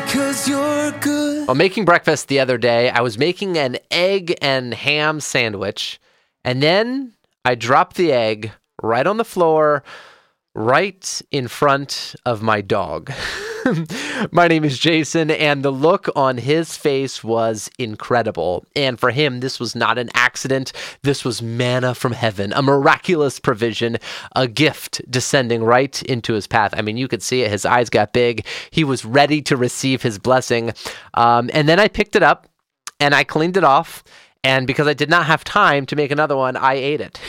'cause you're good. While making breakfast the other day, I was making an egg and ham sandwich, and then I dropped the egg right on the floor, right in front of my dog. My name is Jason, and the look on his face was incredible. And for him, this was not an accident. This was manna from heaven, a miraculous provision, a gift descending right into his path. I mean, you could see it. His eyes got big. He was ready to receive his blessing. And then I picked it up, and I cleaned it off. And because I did not have time to make another one, I ate it.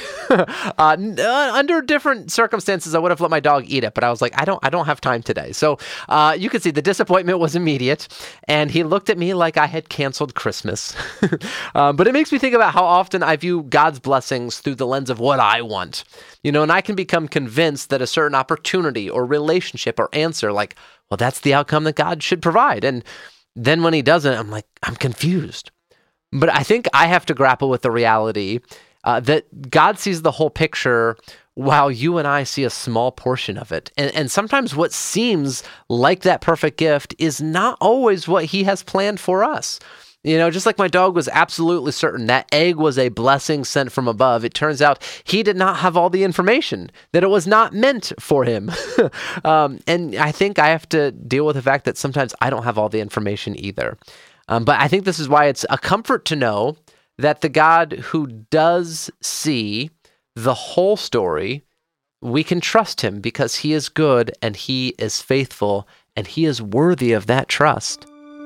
Under different circumstances, I would have let my dog eat it, but I was like, I don't have time today. So you could see the disappointment was immediate, and he looked at me like I had canceled Christmas. But it makes me think about how often I view God's blessings through the lens of what I want. You know, and I can become convinced that a certain opportunity or relationship or answer, like, well, that's the outcome that God should provide. And then when he doesn't, I'm like, I'm confused. But I think I have to grapple with the reality that God sees the whole picture while you and I see a small portion of it. And sometimes what seems like that perfect gift is not always what he has planned for us. You know, just like my dog was absolutely certain that egg was a blessing sent from above, it turns out he did not have all the information, that it was not meant for him. And I think I have to deal with the fact that sometimes I don't have all the information either. But I think this is why it's a comfort to know that the God who does see the whole story, we can trust him because he is good and he is faithful and he is worthy of that trust.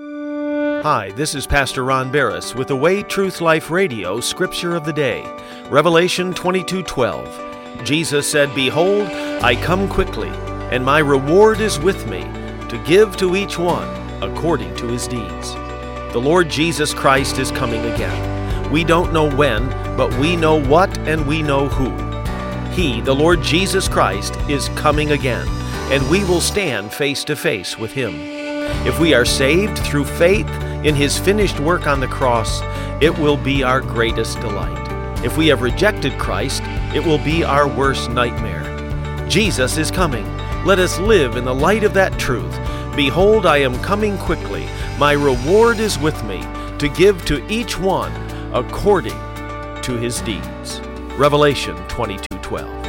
Hi, this is Pastor Ron Barris with the Way Truth Life Radio Scripture of the Day, Revelation 22:12. Jesus said, "Behold, I come quickly, and my reward is with me, to give to each one according to his deeds." The Lord Jesus Christ is coming again. We don't know when, but we know what and we know who. He, the Lord Jesus Christ, is coming again, and we will stand face to face with him. If we are saved through faith in his finished work on the cross, it will be our greatest delight. If we have rejected Christ, it will be our worst nightmare. Jesus is coming. Let us live in the light of that truth. Behold, I am coming quickly. My reward is with me, to give to each one according to his deeds. Revelation 22:12.